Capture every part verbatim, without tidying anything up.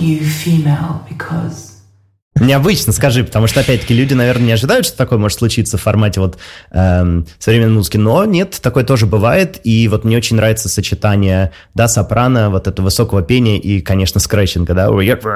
you female because... Необычно, скажи, потому что, опять-таки, люди, наверное, не ожидают, что такое может случиться в формате вот эм, современной музыки, но нет, такое тоже бывает, и вот мне очень нравится сочетание, да, сопрано, вот этого высокого пения и, конечно, скретчинга, да,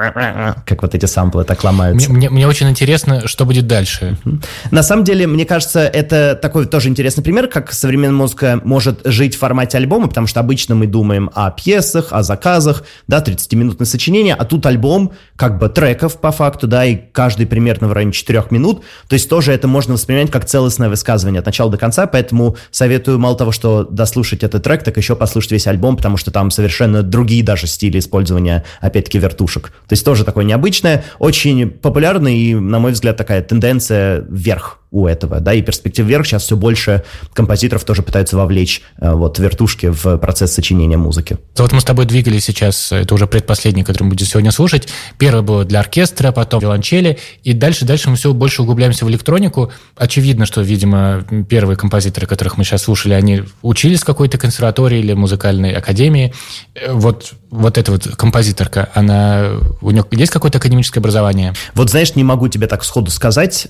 как вот эти самплы так ломаются. Мне, мне, мне очень интересно, что будет дальше. На самом деле, мне кажется, это такой тоже интересный пример, как современная музыка может жить в формате альбома, потому что обычно мы думаем о пьесах, о заказах, да, тридцатиминутное сочинение, а тут альбом как бы треков по факту, да, и каждый примерно в районе четырех минут, то есть тоже это можно воспринимать как целостное высказывание от начала до конца, поэтому советую мало того, что дослушать этот трек, так еще послушать весь альбом, потому что там совершенно другие даже стили использования, опять-таки, вертушек. То есть тоже такое необычное, очень популярное и, на мой взгляд, такая тенденция вверх у этого, да, и перспектив вверх. Сейчас все больше композиторов тоже пытаются вовлечь вот вертушки в процесс сочинения музыки. Вот мы с тобой двигались сейчас, это уже предпоследний, который мы будем сегодня слушать. Первый был для оркестра, потом виолончели, и дальше-дальше мы все больше углубляемся в электронику. Очевидно, что, видимо, первые композиторы, которых мы сейчас слушали, они учились в какой-то консерватории или музыкальной академии. Вот, вот эта вот композиторка, она, у нее есть какое-то академическое образование? Вот, знаешь, не могу тебе так сходу сказать.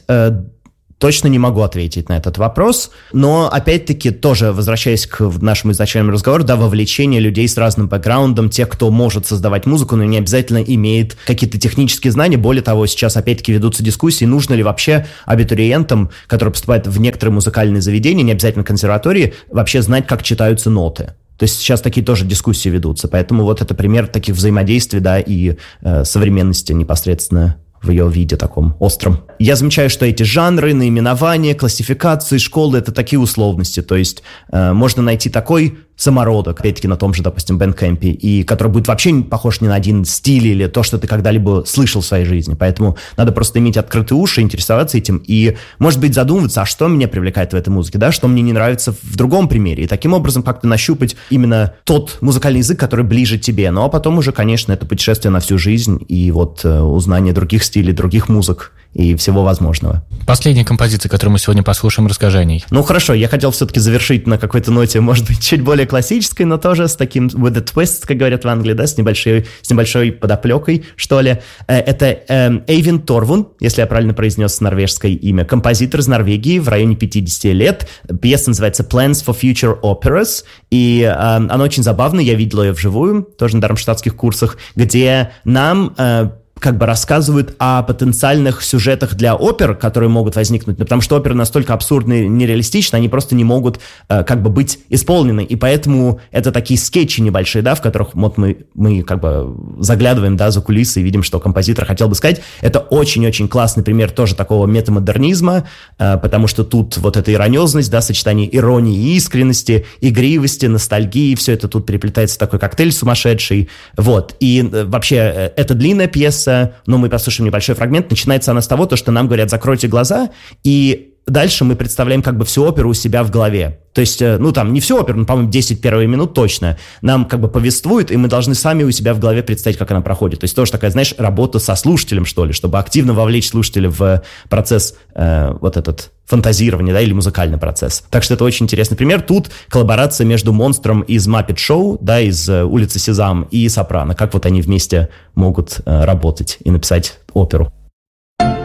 Точно не могу ответить на этот вопрос, но, опять-таки, тоже возвращаясь к нашему изначальному разговору, да, вовлечение людей с разным бэкграундом, тех, кто может создавать музыку, но не обязательно имеет какие-то технические знания. Более того, сейчас, опять-таки, ведутся дискуссии, нужно ли вообще абитуриентам, которые поступают в некоторые музыкальные заведения, не обязательно консерватории, вообще знать, как читаются ноты. То есть сейчас такие тоже дискуссии ведутся, поэтому вот это пример таких взаимодействий, да, и э, современности непосредственно в ее виде таком остром. Я замечаю, что эти жанры, наименования, классификации, школы — это такие условности, то есть э, можно найти такой самородок, опять-таки на том же, допустим, Bandcamp, и который будет вообще не похож ни на один стиль или то, что ты когда-либо слышал в своей жизни. Поэтому надо просто иметь открытые уши, интересоваться этим и, может быть, задумываться, а что меня привлекает в этой музыке, да, что мне не нравится в другом примере. И таким образом как-то нащупать именно тот музыкальный язык, который ближе тебе. Ну, а потом уже, конечно, это путешествие на всю жизнь и вот э, узнание других стилей, других музык и всего возможного. Последняя композиция, которую мы сегодня послушаем, расскажи о ней. Ну, хорошо, я хотел все-таки завершить на какой-то ноте, может быть, чуть более классической, но тоже с таким with a twist, как говорят в Англии, да, с небольшой, с небольшой подоплекой, что ли. Это Эйвин Торвун, если я правильно произнес норвежское имя, композитор из Норвегии в районе пятидесяти лет. Пьеса называется Plans for Future Operas, и э, она очень забавная, я видел ее вживую, тоже на дармштадтских курсах, где нам... Э, как бы рассказывают о потенциальных сюжетах для опер, которые могут возникнуть, потому что оперы настолько абсурдны и нереалистичны, они просто не могут э, как бы быть исполнены, и поэтому это такие скетчи небольшие, да, в которых вот мы, мы как бы заглядываем, да, за кулисы и видим, что композитор хотел бы сказать. Это очень-очень классный пример тоже такого метамодернизма, э, потому что тут вот эта ирониозность, да, сочетание иронии и искренности, игривости, ностальгии, все это тут переплетается в такой коктейль сумасшедший, вот, и э, вообще э, это длинная пьеса, но мы послушаем небольшой фрагмент. Начинается она с того, то, что нам говорят: закройте глаза, и дальше мы представляем как бы всю оперу у себя в голове. То есть, ну там не всю оперу, но, по-моему, десять первых минут точно. Нам как бы повествуют, и мы должны сами у себя в голове представить, как она проходит. То есть тоже такая, знаешь, работа со слушателем, что ли, чтобы активно вовлечь слушателя в процесс э, вот этот фантазирования, да, или музыкальный процесс. Так что это очень интересный пример. Тут коллаборация между монстром из Muppet Show, да, из улицы Сезам, и сопрано. Как вот они вместе могут э, работать и написать оперу.